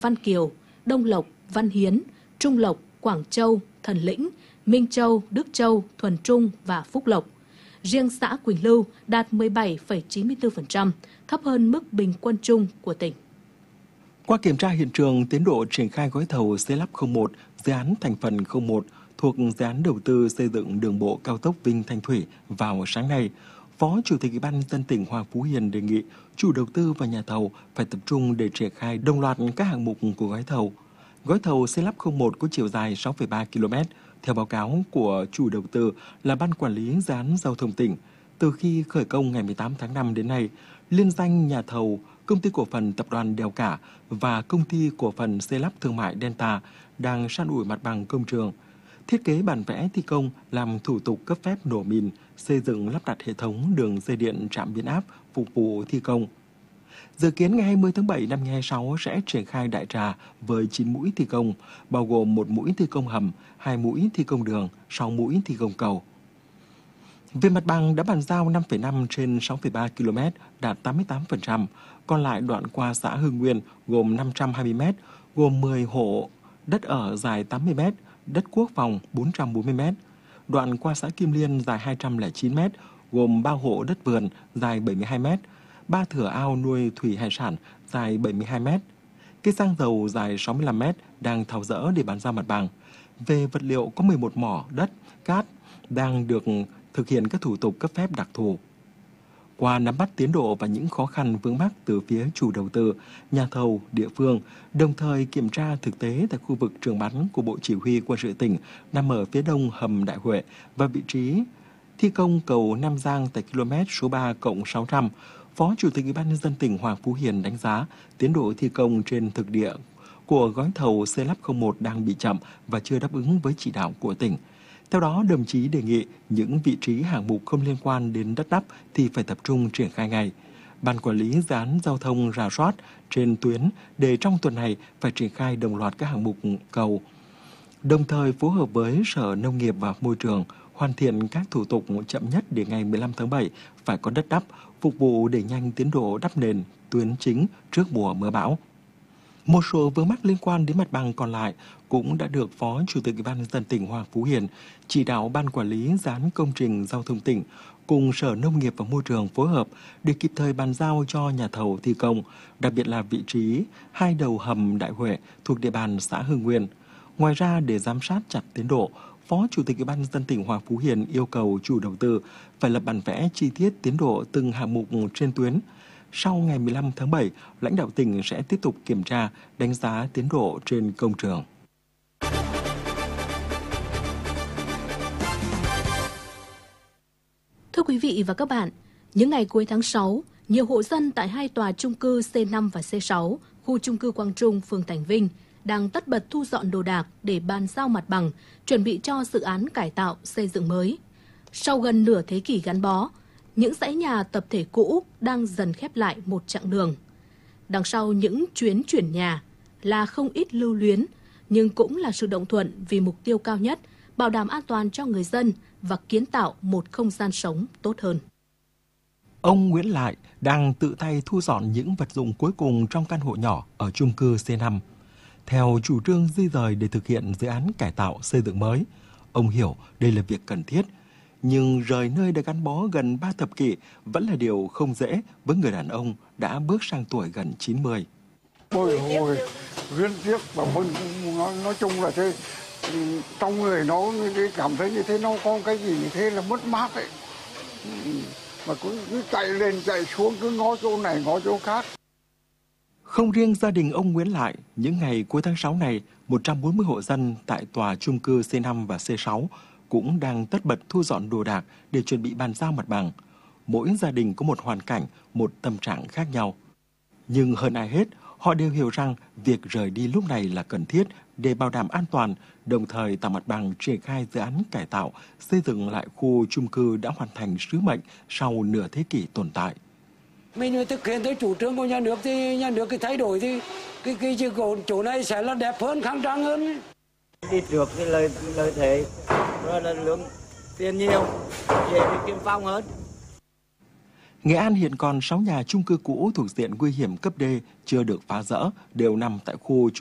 Văn Kiều, Đông Lộc, Văn Hiến, Trung Lộc, Quảng Châu, Thần Lĩnh, Minh Châu, Đức Châu, Thuần Trung và Phúc Lộc. Riêng xã Quỳnh Lưu đạt 17,94%, thấp hơn mức bình quân chung của tỉnh. Qua kiểm tra hiện trường, tiến độ triển khai gói thầu xây lắp 01, dự án thành phần 01 thuộc dự án đầu tư xây dựng đường bộ cao tốc Vinh Thanh Thủy vào sáng nay, Phó Chủ tịch Ủy ban nhân dân tỉnh Hoàng Phú Hiền đề nghị chủ đầu tư và nhà thầu phải tập trung để triển khai đồng loạt các hạng mục của gói thầu. Gói thầu xây lắp 01 có chiều dài 6,3 km. Theo báo cáo của chủ đầu tư là Ban Quản lý Dự án Giao thông tỉnh, từ khi khởi công ngày 18 tháng 5 đến nay, liên danh nhà thầu, Công ty cổ phần Tập đoàn Đèo Cả và Công ty cổ phần xây lắp thương mại Delta đang san ủi mặt bằng công trường, thiết kế bản vẽ thi công, làm thủ tục cấp phép nổ mìn, xây dựng lắp đặt hệ thống đường dây điện trạm biến áp phục vụ thi công. Dự kiến ngày 20 tháng 7 năm 2026 sẽ triển khai đại trà với 9 mũi thi công, bao gồm 1 mũi thi công hầm, 2 mũi thi công đường, 6 mũi thi công cầu. Về mặt bằng đã bàn giao 5,5 trên 6,3 km, đạt 88%, còn lại đoạn qua xã Hưng Nguyên gồm 520 m, gồm 10 hộ đất ở dài 80 m, đất quốc phòng 440 m, đoạn qua xã Kim Liên dài 209 m, gồm 3 hộ đất vườn dài 72 m, 3 thửa ao nuôi thủy hải sản dài 72 m, cây xăng dầu dài 65 m đang tháo dỡ để bàn giao mặt bằng. Về vật liệu có 11 mỏ đất, cát đang được thực hiện các thủ tục cấp phép đặc thù. Qua nắm bắt tiến độ và những khó khăn vướng mắc từ phía chủ đầu tư, nhà thầu, địa phương, đồng thời kiểm tra thực tế tại khu vực trường bắn của Bộ Chỉ huy Quân sự tỉnh nằm ở phía đông hầm Đại Huệ và vị trí thi công cầu Nam Giang tại km số 3+600, Phó Chủ tịch Ủy ban nhân dân tỉnh Hoàng Phú Hiền đánh giá tiến độ thi công trên thực địa của gói thầu xây lắp 01 đang bị chậm và chưa đáp ứng với chỉ đạo của tỉnh. Theo đó, đồng chí đề nghị những vị trí hạng mục không liên quan đến đất đắp thì phải tập trung triển khai ngay. Ban Quản lý Dự án Giao thông rà soát trên tuyến để trong tuần này phải triển khai đồng loạt các hạng mục cầu. Đồng thời phối hợp với Sở Nông nghiệp và Môi trường hoàn thiện các thủ tục chậm nhất để ngày 15 tháng 7 phải có đất đắp, phục vụ đẩy nhanh tiến độ đắp nền tuyến chính trước mùa mưa bão. Một số vướng mắc liên quan đến mặt bằng còn lại cũng đã được Phó Chủ tịch Ủy ban nhân dân tỉnh Hoàng Phú Hiền chỉ đạo Ban Quản lý Dự án Công trình Giao thông tỉnh cùng Sở Nông nghiệp và Môi trường phối hợp để kịp thời bàn giao cho nhà thầu thi công, đặc biệt là vị trí 2 đầu hầm Đại Huệ thuộc địa bàn xã Hưng Nguyên. Ngoài ra, để giám sát chặt tiến độ, Phó Chủ tịch Ủy ban nhân dân tỉnh Hoàng Phú Hiền yêu cầu chủ đầu tư phải lập bản vẽ chi tiết tiến độ từng hạng mục trên tuyến. Sau ngày 15 tháng 7, lãnh đạo tỉnh sẽ tiếp tục kiểm tra, đánh giá tiến độ trên công trường. Thưa quý vị và các bạn, những ngày cuối tháng 6, nhiều hộ dân tại 2 tòa chung cư C5 và C6, khu chung cư Quang Trung, phường Thành Vinh, đang tất bật thu dọn đồ đạc để bàn giao mặt bằng, chuẩn bị cho dự án cải tạo xây dựng mới. Sau gần nửa thế kỷ gắn bó, những dãy nhà tập thể cũ đang dần khép lại một chặng đường. Đằng sau những chuyến chuyển nhà là không ít lưu luyến, nhưng cũng là sự đồng thuận vì mục tiêu cao nhất, bảo đảm an toàn cho người dân và kiến tạo một không gian sống tốt hơn. Ông Nguyễn Lại đang tự tay thu dọn những vật dụng cuối cùng trong căn hộ nhỏ ở chung cư C5. Theo chủ trương di rời để thực hiện dự án cải tạo xây dựng mới, ông hiểu đây là việc cần thiết. Nhưng rời nơi đã gắn bó gần 3 thập kỷ vẫn là điều không dễ với người đàn ông đã bước sang tuổi gần 90. Bồi hồi, luyến tiếc và nói chung là thế, trong người nó cảm thấy như thế, nó có cái gì như thế là mất mát ấy. Mà cứ chạy lên chạy xuống, cứ ngó chỗ này ngó chỗ khác. Không riêng gia đình ông Nguyễn Lại, những ngày cuối tháng 6 này, 140 hộ dân tại tòa chung cư C5 và C6 cũng đang tất bật thu dọn đồ đạc để chuẩn bị bàn giao mặt bằng. Mỗi gia đình có một hoàn cảnh, một tâm trạng khác nhau. Nhưng hơn ai hết, họ đều hiểu rằng việc rời đi lúc này là cần thiết để bảo đảm an toàn, đồng thời tạo mặt bằng triển khai dự án cải tạo, xây dựng lại khu chung cư đã hoàn thành sứ mệnh sau nửa thế kỷ tồn tại. Mình thực hiện tới chủ trương của nhà nước thì nhà nước thay đổi thì cái chỗ này sẽ là đẹp hơn, khang trang hơn. Đi được cái lợi thế, rồi là lượng tiền nhiều, dễ đi kiếm phong hơn. Nghệ An hiện còn 6 nhà chung cư cũ thuộc diện nguy hiểm cấp D chưa được phá dỡ, đều nằm tại khu